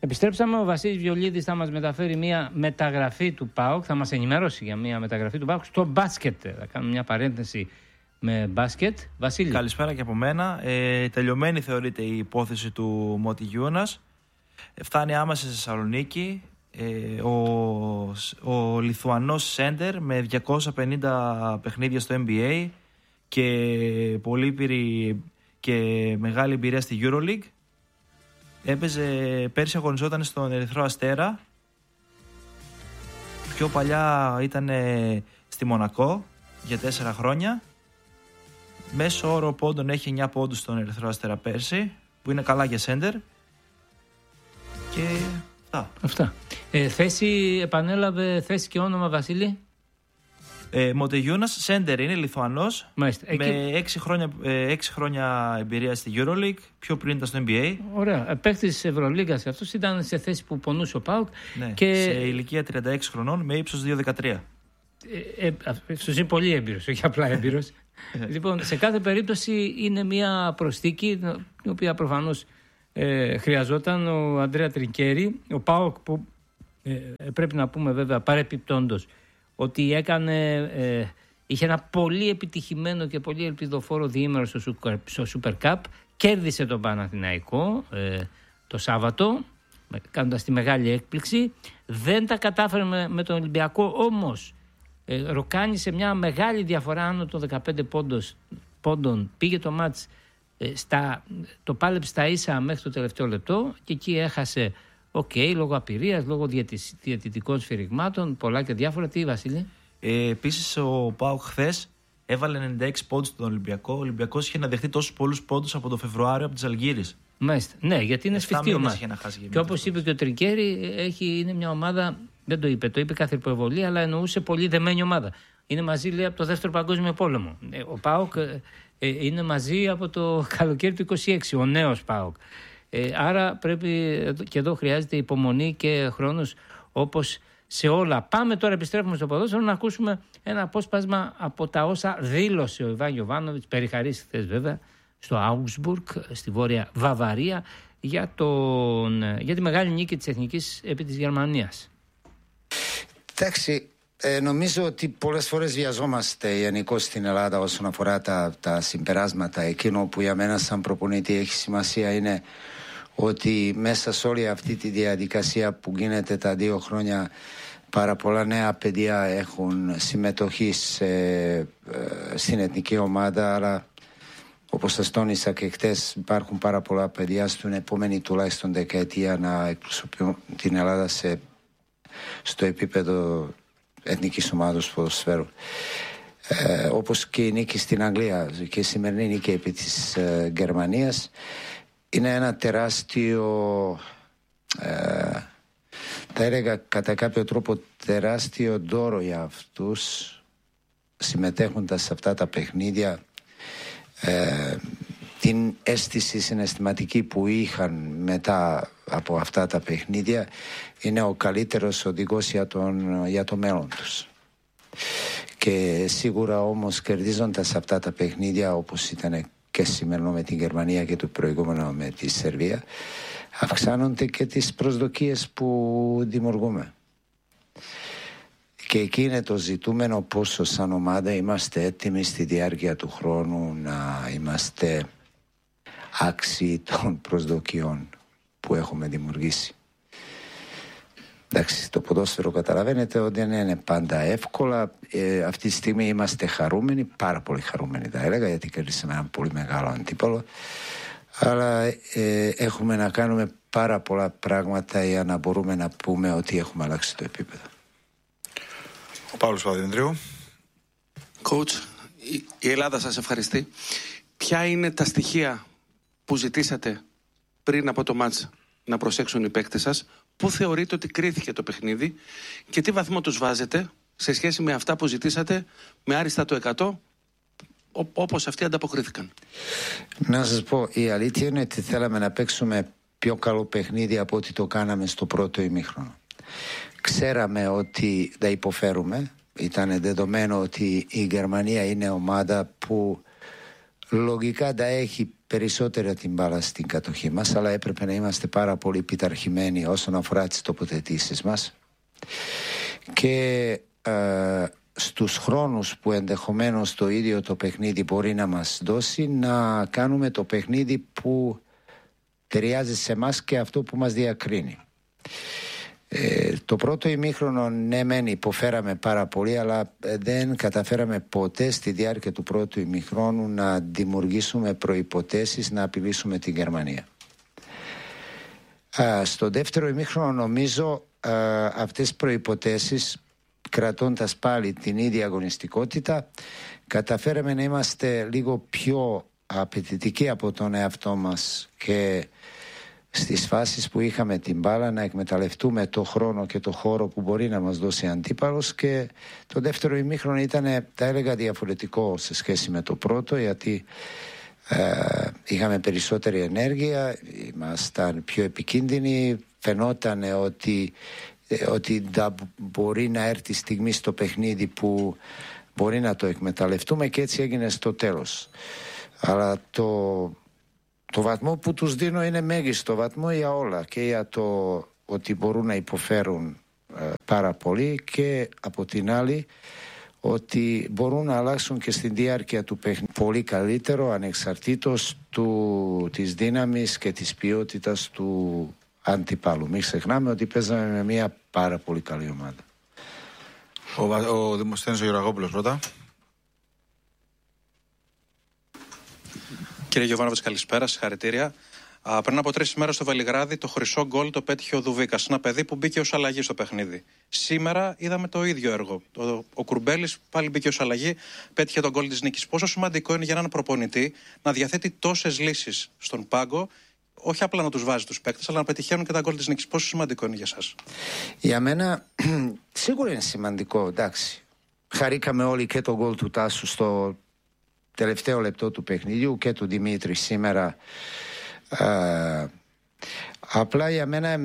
Επιστρέψαμε, ο Βασίλης Βιολίδης θα μας μεταφέρει μια μεταγραφή του ΠΑΟΚ, θα μας ενημερώσει για μια μεταγραφή του ΠΑΟΚ στο μπάσκετ. Θα κάνουμε μια παρένθεση με μπάσκετ. Βασίλη. Καλησπέρα και από μένα. Τελειωμένη θεωρείται η υπόθεση του Μότι Γιούνας. Φτάνει άμεσα στη Θεσσαλονίκη. Ο Λιθουανός σέντερ με 250 παιχνίδια στο NBA και πολύπειρη και μεγάλη εμπειρία στη EuroLeague. Πέρσι αγωνιζόταν στον Ερυθρό Αστέρα. Πιο παλιά ήταν στη Μονακό για 4 χρόνια. Μέσο όρο πόντων έχει 9 πόντους στον Ερυθρό Αστέρα πέρσι, που είναι καλά για σέντερ. Και αυτά. Θέση, επανέλαβε θέση και όνομα, Βασίλη. Μοτεγιούνας, σέντερ είναι Λιθουανός. Μάλιστα. Με 6 χρόνια εμπειρία στη EuroLeague, πιο πριν ήταν στο NBA. Ωραία. Παίκτης της Ευρωλίγκας αυτός, ήταν σε θέση που πονούσε ο ΠΑΟΚ. Ναι, και σε ηλικία 36 χρονών με ύψος 2,13. Αυτός είναι πολύ έμπειρος, όχι απλά έμπειρος. Λοιπόν, σε κάθε περίπτωση είναι μια προσθήκη, την οποία προφανώς χρειαζόταν ο Αντρέα Τρικέρι. Ο ΠΑΟΚ, που πρέπει να πούμε βέβαια παρεπιπτόντος ότι είχε ένα πολύ επιτυχημένο και πολύ ελπιδοφόρο διήμερο στο Super Cup. Κέρδισε τον Παναθηναϊκό το Σάββατο, κάνοντας τη μεγάλη έκπληξη. Δεν τα κατάφερε με τον Ολυμπιακό, όμως ροκάνησε μια μεγάλη διαφορά άνω των 15 πόντων. Πήγε το μάτς, το πάλεψε στα ίσα μέχρι το τελευταίο λεπτό και εκεί έχασε. Λόγω απειρίας, λόγω διαιτητικών σφυριγμάτων, πολλά και διάφορα. Τι, Βασίλη? Επίσης, ο ΠΑΟΚ χθες έβαλε 96 πόντους στον Ολυμπιακό. Ο Ολυμπιακός είχε να δεχτεί τόσους πολλούς πόντους από το Φεβρουάριο από τις Αλγύρες. Μάλιστα. Ναι, γιατί είναι σφιχτή ομάδα. Και όπως είπε και ο Τρικέρι, είναι μια ομάδα, δεν το είπε κάθε υποβολή, αλλά εννοούσε πολύ δεμένη ομάδα. Είναι μαζί, λέει, από το Δεύτερο Παγκόσμιο Πόλεμο. Ο ΠΑΟΚ είναι μαζί από το καλοκαίρι του 26, ο νέος ΠΑΟΚ. Άρα πρέπει και εδώ χρειάζεται υπομονή και χρόνος, όπως σε όλα. Πάμε τώρα, επιστρέφουμε στο ποδόσφαιρο, να ακούσουμε ένα απόσπασμα από τα όσα δήλωσε ο Ιβάν Γιοβάνοβιτς, περιχαρής χθες βέβαια, στο Άουγκσμπουργκ, στη Βόρεια Βαβαρία, για τη μεγάλη νίκη της Εθνικής επί της Γερμανίας. Εντάξει, νομίζω ότι πολλές φορές βιαζόμαστε γενικώς στην Ελλάδα όσον αφορά τα συμπεράσματα. Εκείνο που για μένα σαν προπονητή έχει σημασία είναι ότι μέσα σε όλη αυτή τη διαδικασία που γίνεται τα 2 χρόνια, πάρα πολλά νέα παιδιά έχουν συμμετοχή στην εθνική ομάδα, αλλά όπως σας τόνισα και χτες, υπάρχουν πάρα πολλά παιδιά στην επόμενη τουλάχιστον δεκαετία να εκπροσωπούν την Ελλάδα στο επίπεδο εθνικής ομάδας ποδοσφαίρου. Όπως και η νίκη στην Αγγλία και η σημερινή νίκη επί της Γερμανίας, είναι ένα τεράστιο, θα έλεγα κατά κάποιο τρόπο τεράστιο δώρο για αυτούς, συμμετέχοντας σε αυτά τα παιχνίδια. Την αίσθηση συναισθηματική που είχαν μετά από αυτά τα παιχνίδια είναι ο καλύτερος οδηγός για το μέλλον τους. Και σίγουρα όμως, κερδίζοντας αυτά τα παιχνίδια, όπως ήταν και σήμερα με την Γερμανία και το προηγούμενο με τη Σερβία, αυξάνονται και τις προσδοκίες που δημιουργούμε. Και εκεί είναι το ζητούμενο, πόσο σαν ομάδα είμαστε έτοιμοι στη διάρκεια του χρόνου να είμαστε άξιοι των προσδοκιών που έχουμε δημιουργήσει. Εντάξει, το ποδόσφαιρο καταλαβαίνετε ότι δεν είναι πάντα εύκολα. Αυτή τη στιγμή είμαστε χαρούμενοι, πάρα πολύ χαρούμενοι θα έλεγα, γιατί κερδίσαμε ένα πολύ μεγάλο αντίπαλο. Αλλά έχουμε να κάνουμε πάρα πολλά πράγματα για να μπορούμε να πούμε ότι έχουμε αλλάξει το επίπεδο. Ο Παύλος Παπαδημητρίου. Coach, η Ελλάδα σας ευχαριστεί. Ποια είναι τα στοιχεία που ζητήσατε πριν από το μάτς να προσέξουν οι παίκτες σας, πού θεωρείτε ότι κρίθηκε το παιχνίδι και τι βαθμό τους βάζετε σε σχέση με αυτά που ζητήσατε με άριστα το 100, όπως αυτοί ανταποκρίθηκαν? Να σας πω, η αλήθεια είναι ότι θέλαμε να παίξουμε πιο καλό παιχνίδι από ό,τι το κάναμε στο πρώτο ημίχρονο. Ξέραμε ότι θα υποφέρουμε. Ήταν δεδομένο ότι η Γερμανία είναι ομάδα που λογικά τα έχει περισσότερα την μπάλα στην κατοχή μας, αλλά έπρεπε να είμαστε πάρα πολύ πειθαρχημένοι όσον αφορά τις τοποθετήσεις μας και στους χρόνους που ενδεχομένως το ίδιο το παιχνίδι μπορεί να μας δώσει, να κάνουμε το παιχνίδι που ταιριάζει σε εμάς και αυτό που μας διακρίνει. Το πρώτο ημίχρονο ναι μεν υποφέραμε πάρα πολύ, αλλά δεν καταφέραμε ποτέ στη διάρκεια του πρώτου ημιχρόνου να δημιουργήσουμε προϋποθέσεις να απειλήσουμε την Γερμανία. Στο δεύτερο ημίχρονο νομίζω αυτές τις προϋποθέσεις, κρατώντας πάλι την ίδια αγωνιστικότητα, καταφέραμε να είμαστε λίγο πιο απαιτητικοί από τον εαυτό μας και στις φάσεις που είχαμε την μπάλα να εκμεταλλευτούμε το χρόνο και το χώρο που μπορεί να μας δώσει αντίπαλος. Και το δεύτερο ημίχρονο ήταν, θα έλεγα, διαφορετικό σε σχέση με το πρώτο, γιατί είχαμε περισσότερη ενέργεια, ήμασταν πιο επικίνδυνοι, φαινόταν ότι μπορεί να έρθει στιγμή στο παιχνίδι που μπορεί να το εκμεταλλευτούμε, και έτσι έγινε στο τέλος. Αλλά το βαθμό που τους δίνω είναι μέγιστο βαθμό για όλα, και για το ότι μπορούν να υποφέρουν πάρα πολύ, και από την άλλη ότι μπορούν να αλλάξουν και στη διάρκεια του παιχνιδιού πολύ καλύτερο, ανεξαρτήτως της δύναμης και της ποιότητας του αντιπάλου. Μην ξεχνάμε ότι παίζαμε με μια πάρα πολύ καλή ομάδα. Ο Δημοσθένης ο Γεωργόπουλος πρώτα. Κύριε Γιωβάνοβιτς, καλησπέρα, συγχαρητήρια. Πριν από 3 ημέρες στο Βελιγράδι το χρυσό γκολ το πέτυχε ο Δουβίκας, ένα παιδί που μπήκε ως αλλαγή στο παιχνίδι. Σήμερα είδαμε το ίδιο έργο. Ο Κουρμπέλης πάλι μπήκε ως αλλαγή, πέτυχε τον γκολ της νίκης. Πόσο σημαντικό είναι για έναν προπονητή να διαθέτει τόσες λύσεις στον πάγκο, όχι απλά να τους βάζει τους παίκτες, αλλά να πετυχαίνουν και τα γκολ της νίκης? Πόσο σημαντικό είναι για εσάς? Για μένα σίγουρα είναι σημαντικό, εντάξει. Χαρήκαμε όλοι και το γκολ του Τάσου στο τελευταίο λεπτό του παιχνιδιού και του Δημήτρη σήμερα. Απλά για μένα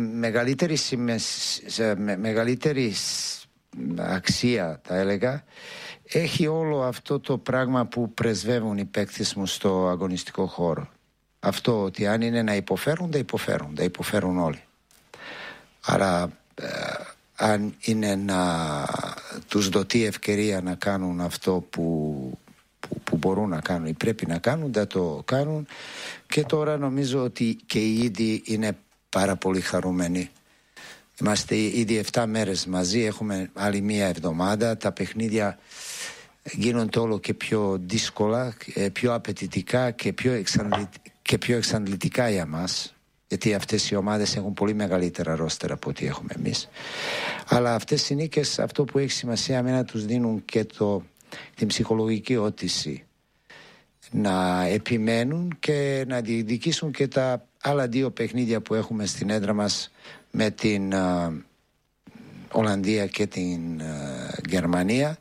μεγαλύτερη αξία, θα έλεγα, έχει όλο αυτό το πράγμα που πρεσβεύουν οι παίκτες μου στο αγωνιστικό χώρο. Αυτό ότι αν είναι να υποφέρουν, θα υποφέρουν όλοι. Άρα αν είναι να τους δοθεί ευκαιρία να κάνουν αυτό που μπορούν να κάνουν ή πρέπει να κάνουν, θα το κάνουν. Και τώρα νομίζω ότι και οι ίδιοι είναι πάρα πολύ χαρούμενοι. Είμαστε ήδη 7 μέρες μαζί, έχουμε άλλη μία εβδομάδα. Τα παιχνίδια γίνονται όλο και πιο δύσκολα, πιο απαιτητικά και πιο εξαντλητικά για μας, γιατί αυτές οι ομάδες έχουν πολύ μεγαλύτερα ρόστερα από ό,τι έχουμε εμείς. Αλλά αυτές οι νίκες, αυτό που έχει σημασία μένα, τους δίνουν και την ψυχολογική όθηση να επιμένουν και να διεκδικήσουν και τα άλλα 2 παιχνίδια που έχουμε στην έδρα μας με την Ολλανδία και την Γερμανία.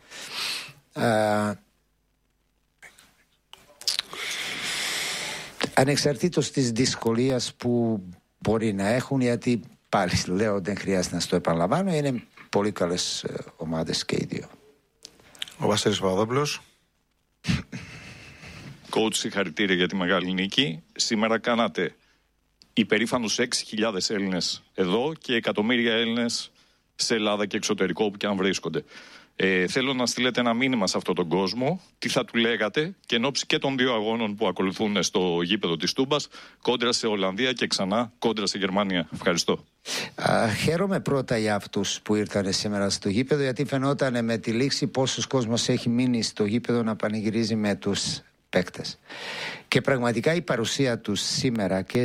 Ανεξαρτήτως της δυσκολίας που μπορεί να έχουν, γιατί πάλι λέω δεν χρειάζεται να στο επαναλαμβάνω, είναι πολύ καλές ομάδες και οι δύο. Ο Βασίλης Παπαδόπουλος. Coach, συγχαρητήρια για τη μεγάλη νίκη. Σήμερα κάνατε υπερήφανους 6.000 Έλληνες εδώ και εκατομμύρια Έλληνες σε Ελλάδα και εξωτερικό, όπου και αν βρίσκονται. Θέλω να στείλετε ένα μήνυμα σε αυτόν τον κόσμο, τι θα του λέγατε, και εν ώψη και των 2 αγώνων που ακολουθούν στο γήπεδο της Τούμπας, κόντρα σε Ολλανδία και ξανά κόντρα σε Γερμανία. Ευχαριστώ. Χαίρομαι πρώτα για αυτούς που ήρθαν σήμερα στο γήπεδο, γιατί φαινόταν με τη λήξη πόσος κόσμος έχει μείνει στο γήπεδο να πανηγυρίζει με τους παίκτες. Και πραγματικά η παρουσία τους σήμερα και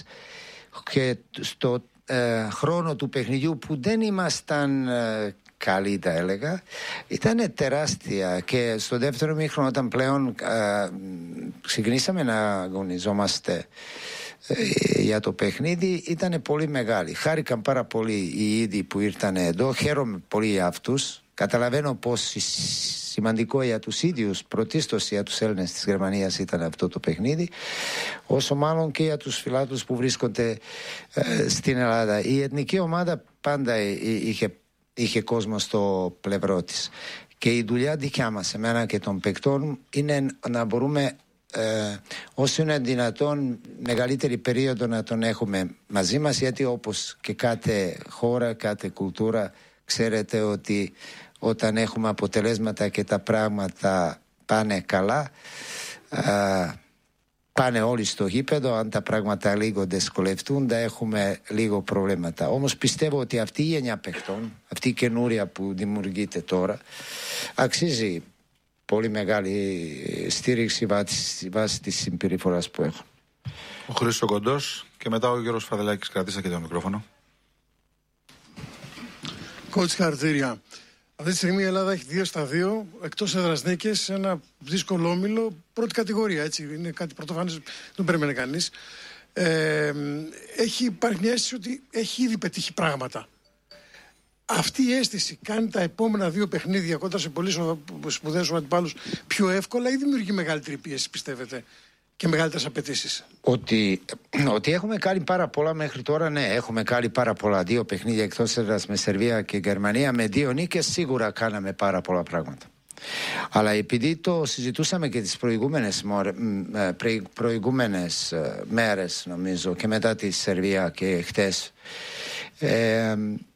στο χρόνο του παιχνιδιού που δεν ήμασταν καλή, τα έλεγα, ήταν τεράστια. Και στο δεύτερο μήχρονο, όταν πλέον ξεκινήσαμε να αγωνιζόμαστε για το παιχνίδι, ήταν πολύ μεγάλη. Χάρηκαν πάρα πολύ οι ίδιοι που ήρθαν εδώ. Χαίρομαι πολύ για αυτούς. Καταλαβαίνω πως σημαντικό για τους ίδιους, πρωτίστως για τους Έλληνες της Γερμανίας ήταν αυτό το παιχνίδι, όσο μάλλον και για τους φιλάθλους που βρίσκονται στην Ελλάδα. Η εθνική ομάδα πάντα είχε κόσμο στο πλευρό της. Και η δουλειά δικιά μας, εμένα και των παικτών, είναι να μπορούμε όσο είναι δυνατόν μεγαλύτερη περίοδο να τον έχουμε μαζί μας, γιατί όπως και κάθε χώρα, κάθε κουλτούρα, ξέρετε ότι όταν έχουμε αποτελέσματα και τα πράγματα πάνε καλά, πάνε όλοι στο γήπεδο. Αν τα πράγματα λίγο δυσκολευτούν, θα έχουμε λίγο προβλήματα. Όμως πιστεύω ότι αυτή η γενιά παιχτών, αυτή η καινούρια που δημιουργείται τώρα, αξίζει πολύ μεγάλη στήριξη βάσει της συμπεριφοράς που έχουν. Ο Χρήστος Κοντός και μετά ο Γιώργος Φαδελάκης. Κρατήσα και το μικρόφωνο. Coach, χαρακτήρια. Αυτή τη στιγμή η Ελλάδα έχει 2-2, εκτός έδρας νίκες, σε ένα δύσκολο όμιλο, πρώτη κατηγορία, έτσι, είναι κάτι πρωτοφανές, δεν περίμενε κανείς. Υπάρχει μια αίσθηση ότι έχει ήδη πετύχει πράγματα. Αυτή η αίσθηση κάνει τα επόμενα 2 παιχνίδια κόντρα σε πολύ σπουδαίους αντιπάλους πιο εύκολα ή δημιουργεί μεγαλύτερη πίεση, πιστεύετε, και μεγαλύτερες απαιτήσεις? Ότι έχουμε κάνει πάρα πολλά μέχρι τώρα, ναι, έχουμε κάνει πάρα πολλά. 2 παιχνίδια εκτός έδρας με Σερβία και Γερμανία, με 2 νίκες σίγουρα κάναμε πάρα πολλά πράγματα. Αλλά επειδή το συζητούσαμε και τις προηγούμενες μέρες, νομίζω, και μετά τη Σερβία και χτες,